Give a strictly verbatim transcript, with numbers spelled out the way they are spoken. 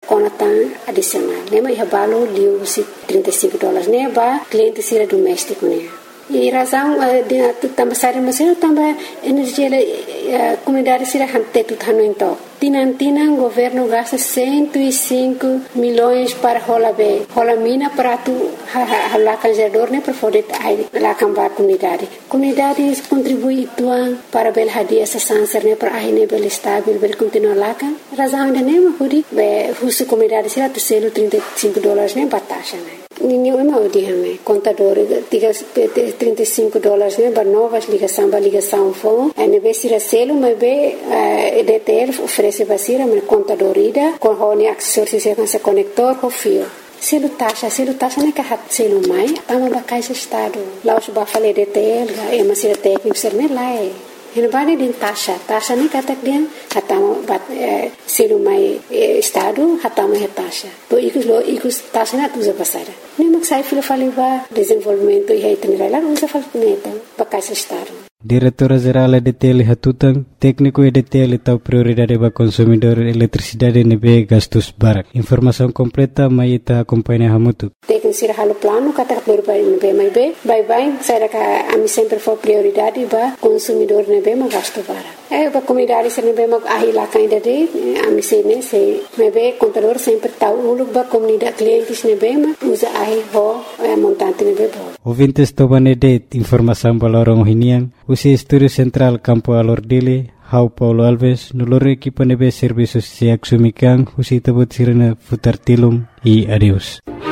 conatan adicional. Nema iha balo liu si trinta e cinco dólares né ba cliente sira doméstico né. E razão de também sair mas eu também energia a comunidade sira hante tu thano então. Tinan tinan governo gasta cento e cinco milhões para rola be rola mina para tu hala canjador né para poder ai lá cambar comunidade. Comunidade contribui tuan para bel hadia essa sanser né para ai né bel estável bel continuar lá kan. Razão de nema hudi be husu comunidade sira tu selo trinta e cinco dólares né batasha né. Ninguém mau dia né contador trinta e cinco dólares né para novas ligação para ligação phone é ne be sira selo mas be D T L oferece basira mas contador ida com honi acessórios se com conector com fio. Selo taxa, selo taxa não é que hat selo mai, tama ba caixa estado. Lá os ba falei D T L, é uma sira técnico ser me lá é. Ele vai din taxa, taxa nem kata dia, hatama bat selo mai estado, hatama é taxa. Bo ikus lo ikus taxa na tuza basara. Nem mak sai filo falei ba desenvolvimento e itinerário lá usa fal neta ba caixa estado. Diretora-Geral D T L Hatutang, técnico D T L tahu prioridade para consumidor eletricidade nebe gastos barak. Informação completa mai ita companhia Hamutu. Técnico sira halo plano kata berbai nebe mai be, bye bye, saya ka ami sempre for prioridade ba consumidor nebe ma gasto barak. Eh ba comunidade sira nebe ma ahi la kainda de ami se ne se nebe contador sempre tahu uluk ba comunidade clientes nebe ma usa ahi ho montante nebe bo. Ouvintes tobane de informação balorong hinian. Usi Estúdio Central Campo Alordile, Hau Paulo Alves, nulore equipa nebe serviços se axumikan, usi tabut sirena futar tilum e adeus.